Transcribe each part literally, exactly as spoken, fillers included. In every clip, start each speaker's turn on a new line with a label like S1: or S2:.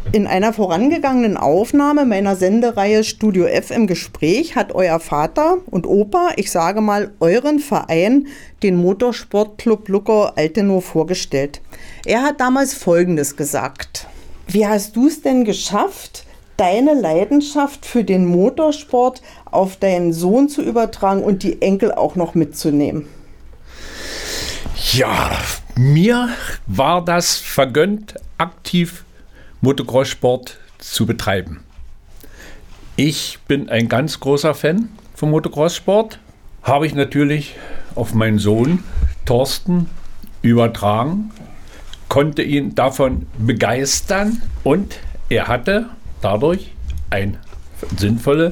S1: In einer vorangegangenen Aufnahme meiner Sendereihe Studio F im Gespräch hat euer Vater und Opa, ich sage mal, euren Verein, den Motorsportclub Luckau Altenau, vorgestellt. Er hat damals Folgendes gesagt: Wie hast du es denn geschafft, deine Leidenschaft für den Motorsport auf deinen Sohn zu übertragen und die Enkel auch noch mitzunehmen?
S2: Ja, mir war das vergönnt, aktiv Motocross-Sport zu betreiben. Ich bin ein ganz großer Fan vom Motocross-Sport. Habe ich natürlich auf meinen Sohn Thorsten übertragen, konnte ihn davon begeistern und er hatte dadurch eine sinnvolle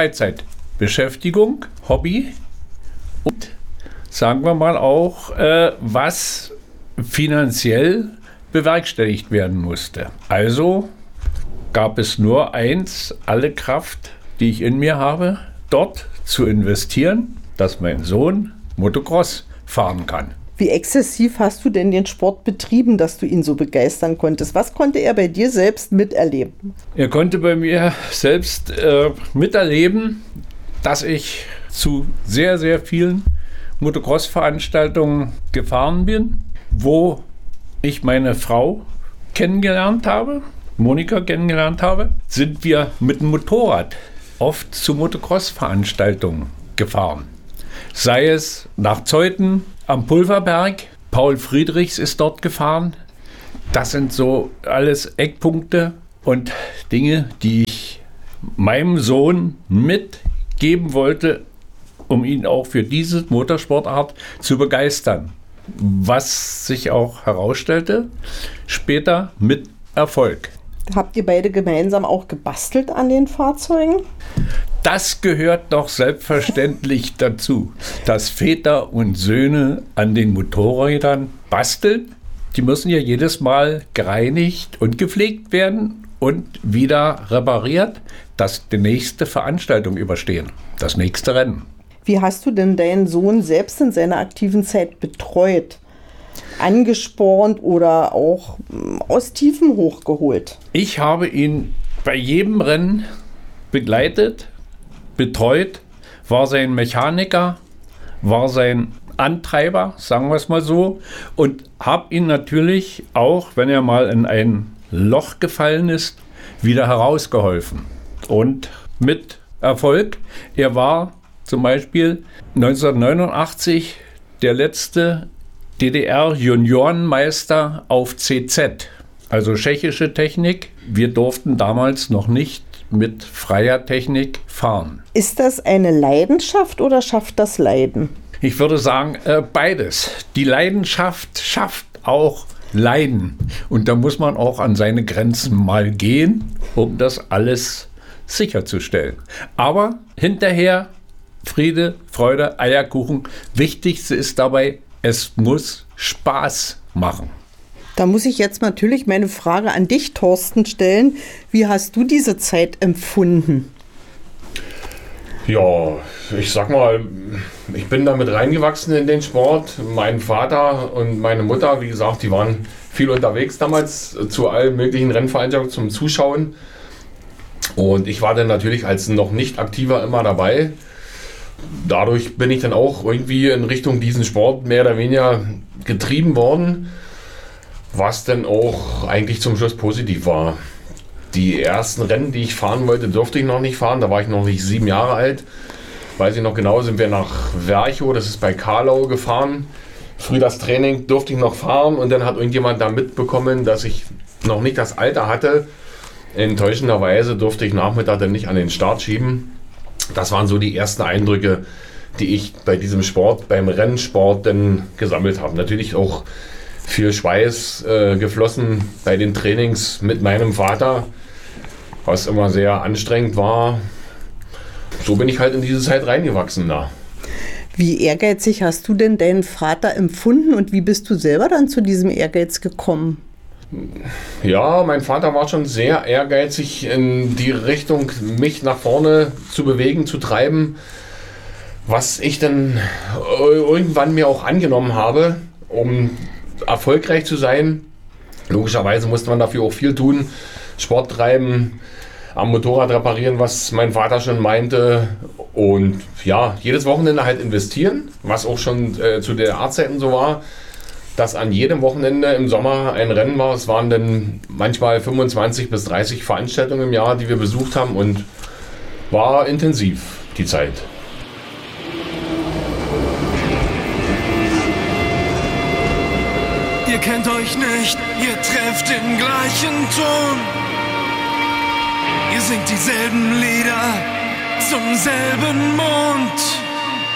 S2: Freizeitbeschäftigung, Hobby und sagen wir mal auch, äh, was finanziell bewerkstelligt werden musste. Also gab es nur eins, alle Kraft, die ich in mir habe, dort zu investieren, dass mein Sohn Motocross fahren kann.
S1: Wie exzessiv hast du denn den Sport betrieben, dass du ihn so begeistern konntest? Was konnte er bei dir selbst miterleben?
S2: Er konnte bei mir selbst äh, miterleben, dass ich zu sehr, sehr vielen Motocross-Veranstaltungen gefahren bin, wo ich meine Frau kennengelernt habe, Monika kennengelernt habe, sind wir mit dem Motorrad oft zu Motocross-Veranstaltungen gefahren. Sei es nach Zeuthen am Pulverberg, Paul Friedrichs ist dort gefahren. Das sind so alles Eckpunkte und Dinge, die ich meinem Sohn mitgeben wollte, um ihn auch für diese Motorsportart zu begeistern. Was sich auch herausstellte, später mit Erfolg.
S1: Habt ihr beide gemeinsam auch gebastelt an den Fahrzeugen?
S2: Das gehört doch selbstverständlich dazu, dass Väter und Söhne an den Motorrädern basteln. Die müssen ja jedes Mal gereinigt und gepflegt werden und wieder repariert, dass die nächste Veranstaltung überstehen, das nächste Rennen.
S1: Wie hast du denn deinen Sohn selbst in seiner aktiven Zeit betreut, angespornt oder auch aus Tiefen hochgeholt?
S2: Ich habe ihn bei jedem Rennen begleitet, betreut, war sein Mechaniker, war sein Antreiber, sagen wir es mal so, und habe ihn natürlich auch, wenn er mal in ein Loch gefallen ist, wieder herausgeholfen. Und mit Erfolg. Er war zum Beispiel neunzehnhundertneunundachtzig der letzte D D R-Juniorenmeister auf C Z, also tschechische Technik. Wir durften damals noch nicht mit freier Technik fahren.
S1: Ist das eine Leidenschaft oder schafft das Leiden?
S2: Ich würde sagen, äh, beides. Die Leidenschaft schafft auch Leiden. Und da muss man auch an seine Grenzen mal gehen, um das alles sicherzustellen. Aber hinterher Friede, Freude, Eierkuchen. Wichtigste ist dabei, es muss Spaß machen.
S1: Da muss ich jetzt natürlich meine Frage an dich, Thorsten, stellen. Wie hast du diese Zeit empfunden?
S3: Ja, ich sag mal, ich bin damit reingewachsen in den Sport. Mein Vater und meine Mutter, wie gesagt, die waren viel unterwegs damals zu allen möglichen Rennveranstaltungen zum Zuschauen. Und ich war dann natürlich als noch nicht aktiver immer dabei. Dadurch bin ich dann auch irgendwie in Richtung diesen Sport mehr oder weniger getrieben worden, was dann auch eigentlich zum Schluss positiv war. Die ersten Rennen, die ich fahren wollte, durfte ich noch nicht fahren. Da war ich noch nicht sieben Jahre alt. Weiß ich noch genau, sind wir nach Werchow, das ist bei Karlau, gefahren. Früh das Training durfte ich noch fahren und dann hat irgendjemand da mitbekommen, dass ich noch nicht das Alter hatte. Enttäuschenderweise durfte ich Nachmittag dann nicht an den Start schieben. Das waren so die ersten Eindrücke, die ich bei diesem Sport, beim Rennsport dann gesammelt habe. Natürlich auch viel Schweiß äh, geflossen bei den Trainings mit meinem Vater, was immer sehr anstrengend war. So bin ich halt in diese Zeit reingewachsen da.
S1: Wie ehrgeizig hast du denn deinen Vater empfunden und wie bist du selber dann zu diesem Ehrgeiz gekommen?
S3: Ja, mein Vater war schon sehr ehrgeizig in die Richtung, mich nach vorne zu bewegen, zu treiben, was ich dann irgendwann mir auch angenommen habe, um erfolgreich zu sein. Logischerweise musste man dafür auch viel tun, Sport treiben, am Motorrad reparieren, was mein Vater schon meinte. Und ja, jedes Wochenende halt investieren, was auch schon äh, zu der A-Zeiten so war, dass an jedem Wochenende im Sommer ein Rennen war. Es waren dann manchmal fünfundzwanzig bis dreißig Veranstaltungen im Jahr, die wir besucht haben, und war intensiv die Zeit.
S4: Ihr kennt euch nicht, ihr trefft den gleichen Ton. Ihr singt dieselben Lieder zum selben Mond.